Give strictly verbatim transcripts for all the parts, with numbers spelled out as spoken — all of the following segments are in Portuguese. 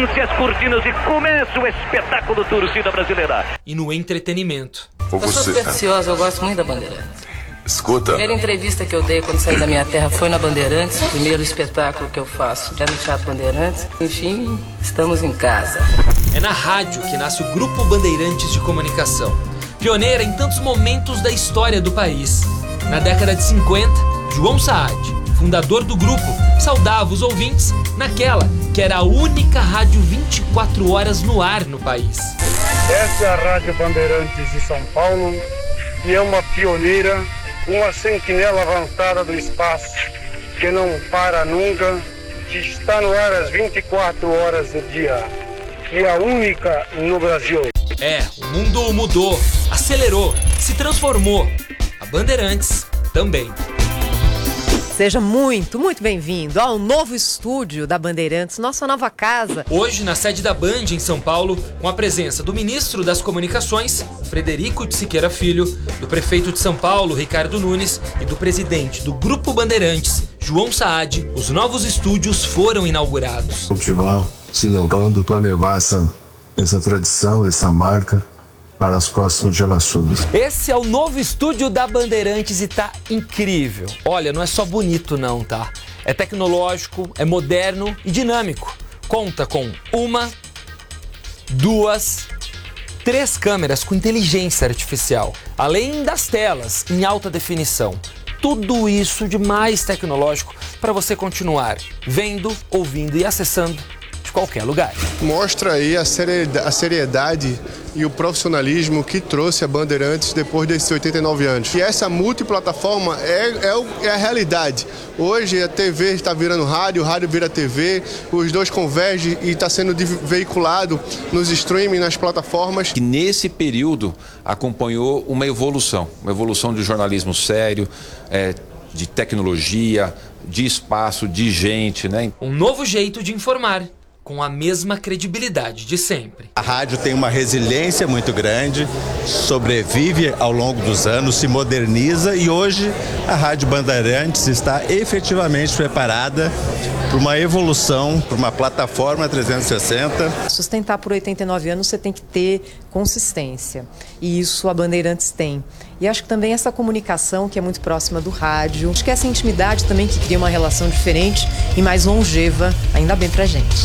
Erguem-se as cortinas e começa o espetáculo torcida brasileira. E no entretenimento. Eu sou supersticiosa, eu gosto muito da Bandeirantes. Escuta. A primeira entrevista que eu dei quando saí da minha terra foi na Bandeirantes. O primeiro espetáculo que eu faço é no Teatro Bandeirantes. Enfim, estamos em casa. É na rádio que nasce o Grupo Bandeirantes de Comunicação. Pioneira em tantos momentos da história do país. Na década de cinquenta, João Saad, fundador do grupo, saudava os ouvintes naquela que era a única rádio vinte e quatro horas no ar no país. Essa é a Rádio Bandeirantes de São Paulo e é uma pioneira, uma sentinela avançada do espaço que não para nunca, que está no ar às vinte e quatro horas do dia e é a única no Brasil. É, o mundo mudou, acelerou, se transformou. A Bandeirantes também. Seja muito, muito bem-vindo ao novo estúdio da Bandeirantes, nossa nova casa. Hoje, na sede da Band, em São Paulo, com a presença do ministro das Comunicações, Frederico de Siqueira Filho, do prefeito de São Paulo, Ricardo Nunes, e do presidente do Grupo Bandeirantes, João Saad, os novos estúdios foram inaugurados. Continuar se lembrando para levar essa, essa tradição, essa marca para as próximas gerações. Esse é o novo estúdio da Bandeirantes e tá incrível. Olha, não é só bonito não, tá? É tecnológico, é moderno e dinâmico. Conta com uma, duas, três câmeras com inteligência artificial, além das telas em alta definição. Tudo isso de mais tecnológico para você continuar vendo, ouvindo e acessando de qualquer lugar. Mostra aí a seriedade e o profissionalismo que trouxe a Bandeirantes depois desses oitenta e nove anos. E essa multiplataforma é, é, é a realidade. Hoje a T V está virando rádio, o rádio vira T V, os dois convergem e está sendo veiculado nos streaming, nas plataformas. E nesse período acompanhou uma evolução, uma evolução de jornalismo sério, é, de tecnologia, de espaço, de gente, né? Um novo jeito de informar, com a mesma credibilidade de sempre. A rádio tem uma resiliência muito grande, sobrevive ao longo dos anos, se moderniza e hoje a Rádio Bandeirantes está efetivamente preparada para uma evolução, para uma plataforma trezentos e sessenta. Sustentar por oitenta e nove anos você tem que ter consistência e isso a Bandeirantes tem. E acho que também essa comunicação que é muito próxima do rádio, acho que essa intimidade também que cria uma relação diferente e mais longeva, ainda bem pra gente.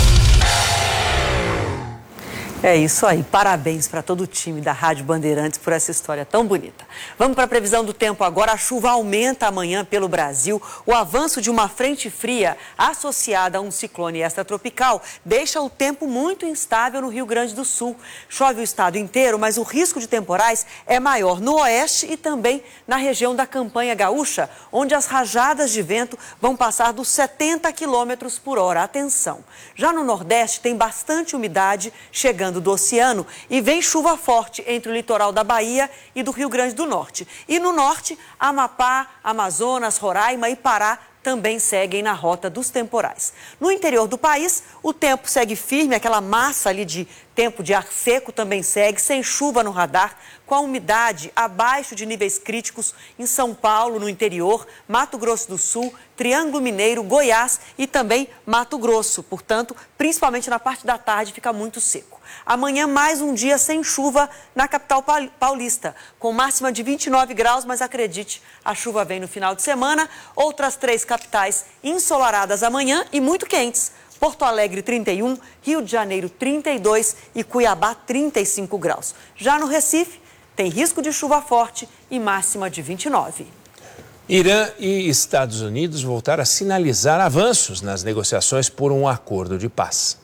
É isso aí, parabéns para todo o time da Rádio Bandeirantes por essa história tão bonita. Vamos para a previsão do tempo agora. A chuva aumenta amanhã pelo Brasil. O avanço de uma frente fria associada a um ciclone extratropical deixa o tempo muito instável no Rio Grande do Sul. Chove o estado inteiro, mas o risco de temporais é maior no oeste e também na região da Campanha Gaúcha, onde as rajadas de vento vão passar dos setenta quilômetros por hora. Atenção! Já no Nordeste tem bastante umidade chegando do oceano e vem chuva forte entre o litoral da Bahia e do Rio Grande do Norte. E no norte, Amapá, Amazonas, Roraima e Pará também seguem na rota dos temporais. No interior do país, o tempo segue firme, aquela massa ali de tempo de ar seco também segue, sem chuva no radar, com a umidade abaixo de níveis críticos em São Paulo, no interior, Mato Grosso do Sul, Triângulo Mineiro, Goiás e também Mato Grosso. Portanto, principalmente na parte da tarde, fica muito seco. Amanhã, mais um dia sem chuva na capital paulista, com máxima de vinte e nove graus, mas acredite, a chuva vem no final de semana. Outras três capitais ensolaradas amanhã e muito quentes. Porto Alegre, trinta e um, Rio de Janeiro, trinta e dois e Cuiabá, trinta e cinco graus. Já no Recife, tem risco de chuva forte e máxima de vinte e nove. Irã e Estados Unidos voltaram a sinalizar avanços nas negociações por um acordo de paz.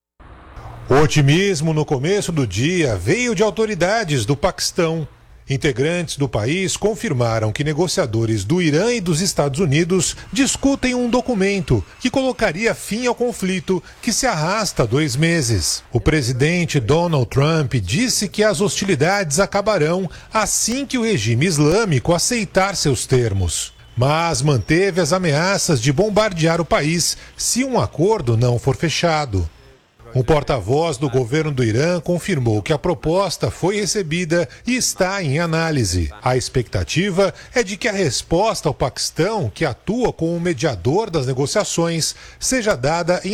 O otimismo no começo do dia veio de autoridades do Paquistão. Integrantes do país confirmaram que negociadores do Irã e dos Estados Unidos discutem um documento que colocaria fim ao conflito que se arrasta há dois meses. O presidente Donald Trump disse que as hostilidades acabarão assim que o regime islâmico aceitar seus termos, mas manteve as ameaças de bombardear o país se um acordo não for fechado. Um porta-voz do governo do Irã confirmou que a proposta foi recebida e está em análise. A expectativa é de que a resposta ao Paquistão, que atua como mediador das negociações, seja dada em